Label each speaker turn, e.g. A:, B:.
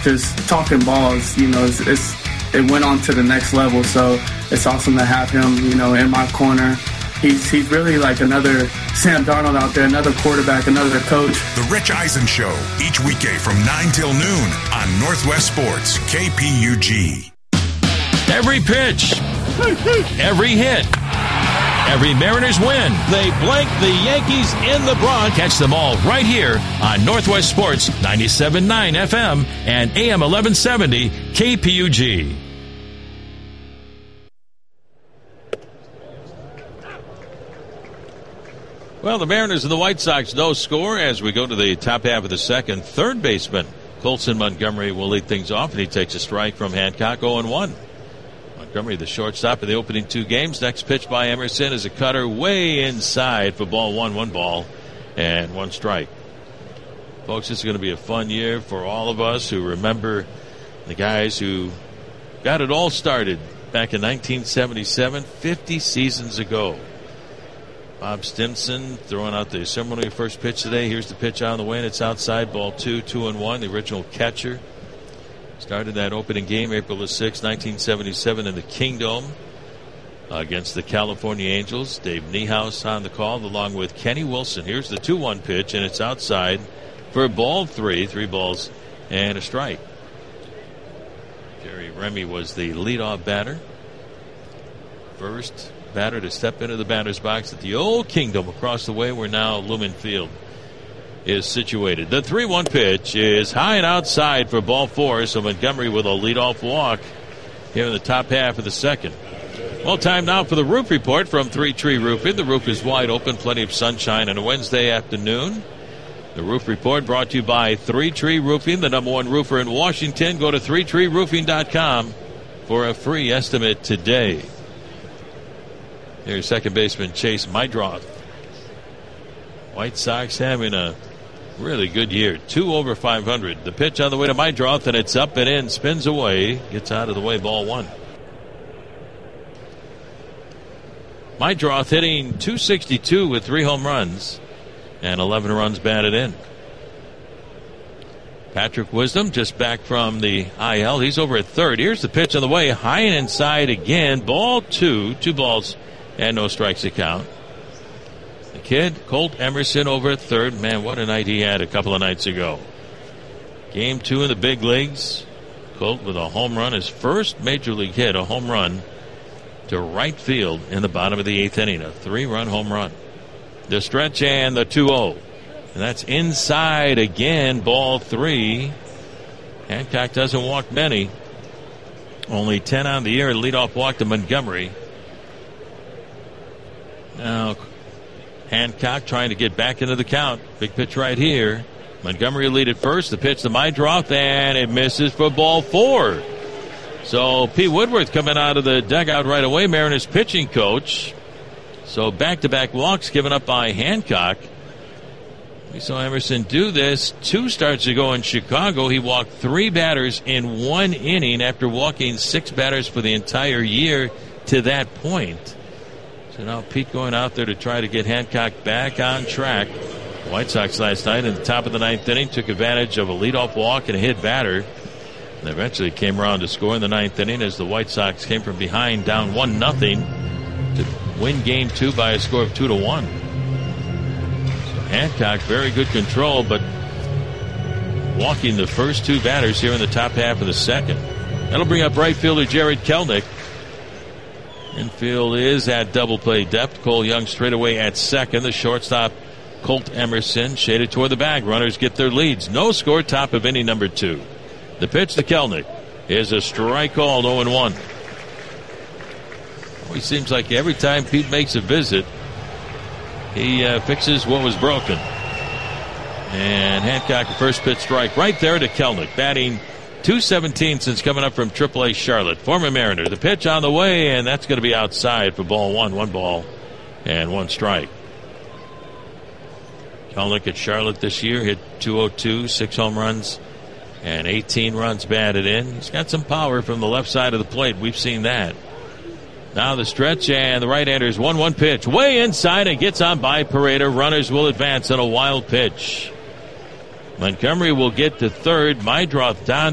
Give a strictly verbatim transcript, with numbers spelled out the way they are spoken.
A: just talking balls, you know, it's, it's it went on to the next level. So it's awesome to have him, you know, in my corner. He's he's really like another Sam Darnold out there, another quarterback, another coach.
B: The Rich Eisen Show, each weekday from nine till noon on Northwest Sports, K P U G.
C: Every pitch, every hit, every Mariners win. They blank the Yankees in the Bronx. Catch them all right here on Northwest Sports, ninety-seven point nine F M and A M eleven seventy K P U G. Well, the Mariners and the White Sox no score as we go to the top half of the second. Third baseman Colson Montgomery will lead things off, and he takes a strike from Hancock, oh and one. Montgomery, the shortstop of the opening two games. Next pitch by Emerson is a cutter way inside for ball one, one ball, and one strike. Folks, this is going to be a fun year for all of us who remember the guys who got it all started back in nineteen seventy-seven, fifty seasons ago. Bob Stimson throwing out the ceremonial first pitch today. Here's the pitch on the way, and it's outside, ball two, two and one. The original catcher started that opening game April the sixth, nineteen seventy-seven in the Kingdome against the California Angels. Dave Niehaus on the call along with Kenny Wilson. Here's the two one pitch, and it's outside for ball three, three balls and a strike. Jerry Remy was the leadoff batter. First batter to step into the batter's box at the old Kingdome across the way where now Lumen Field is situated. The three one pitch is high and outside for ball four, so Montgomery with a leadoff walk here in the top half of the second. Well, time now for the roof report from Three Tree Roofing. The roof is wide open, plenty of sunshine on a Wednesday afternoon. The roof report brought to you by Three Tree Roofing, the number one roofer in Washington. Go to three tree roofing dot com for a free estimate today. Here's second baseman Chase Meidroth. White Sox having a really good year. Two over five hundred. The pitch on the way to Meidroth, and it's up and in. Spins away. Gets out of the way. Ball one. Meidroth hitting two sixty-two with three home runs and eleven runs batted in. Patrick Wisdom just back from the I L. He's over at third. Here's the pitch on the way. High and inside again. Ball two. Two balls and no strikes to count. The kid, Colt Emerson, over at third. Man, what a night he had a couple of nights ago. Game two in the big leagues. Colt with a home run. His first major league hit, a home run to right field in the bottom of the eighth inning. A three-run home run. The stretch and the two oh. And that's inside again, ball three. Hancock doesn't walk many. Only ten on the year. Leadoff walk to Montgomery. Now, Hancock trying to get back into the count. Big pitch right here. Montgomery lead at first. The pitch to Meidroth, and it misses for ball four. So Pete Woodworth coming out of the dugout right away, Mariners pitching coach. So back-to-back walks given up by Hancock. We saw Emerson do this two starts ago in Chicago. He walked three batters in one inning after walking six batters for the entire year to that point. So now Pete going out there to try to get Hancock back on track. The White Sox last night in the top of the ninth inning took advantage of a leadoff walk and a hit batter. And eventually came around to score in the ninth inning as the White Sox came from behind down one nothing to win game two by a score of two to one. So Hancock, very good control, but walking the first two batters here in the top half of the second. That'll bring up right fielder Jared Kelnick. Infield is at double play depth. Cole Young straight away at second. The shortstop Colt Emerson shaded toward the bag. Runners get their leads. No score, top of inning number two. The pitch to Kelnick is a strike called, oh and one. Always seems like every time Pete makes a visit, he uh, fixes what was broken. And Hancock, a first pitch strike right there to Kelnick, batting two seventeen since coming up from triple A Charlotte. Former Mariner. The pitch on the way, and that's going to be outside for ball one. One ball and one strike. Kelnick at Charlotte this year hit two oh two, six home runs, and eighteen runs batted in. He's got some power from the left side of the plate. We've seen that. Now the stretch, and the right-hander's one one pitch. Way inside, and gets on by Pareda. Runners will advance on a wild pitch. Montgomery will get to third. Meidroth down